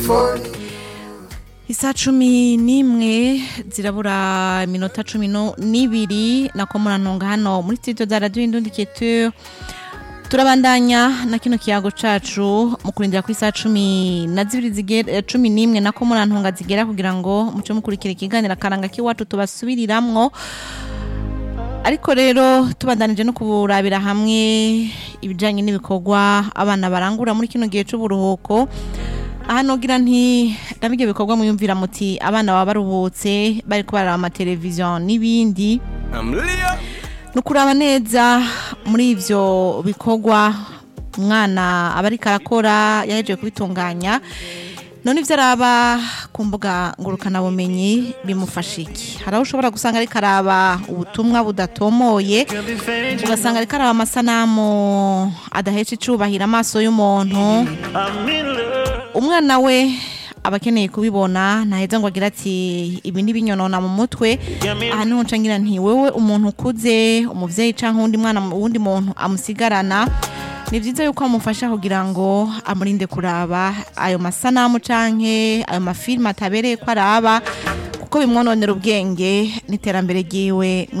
Isa 11 zirabura minota 12 nako murantunga hano muri studio za Radio Indundiketeur. Turabandanya na kino kiyago cacu mu kurindira ku isa 12 zigera 11 nako murantunga zigera kugira ngo muce mukurikira ikiganiro karanga kiwacu tubasubiriramwo. Ariko rero tubandanije no kuburabira hamwe ibijanye n'ibikorwa abana barangura muri kino gihe c'uburuhuko. Aha nogira nti nabige bikorwa muyumvira muti abana baba baruhutse bari kubaraba ama television n'ibindi. Nukuraba neza muri ivyo bikorwa umwana abari karakora yaheje kubitunganya. None ivyo araba ku mbuga ngurukana bumenyi bimufashiki. Haraho ushobora gusanga ari karaba ubutumwa budatomoye, ugasanga ari karaba amasanamu adahesha icubahira amaso y'umuntu. Umwana we abakeneye kubibona ntaheza ngo agira ati ibi ni binyonona mu mutwe. Aha niho ncangira nti wewe umuntu ukuze umuvyeyi canke uwundi muntu amusigarana, ni vyiza yuko amufasha kugira ngo amurinde kuraba ayo masanamu canke ayo mafilme atabereye ko araba, kuko bimwononera ubwenge n'iterambere ryiwe.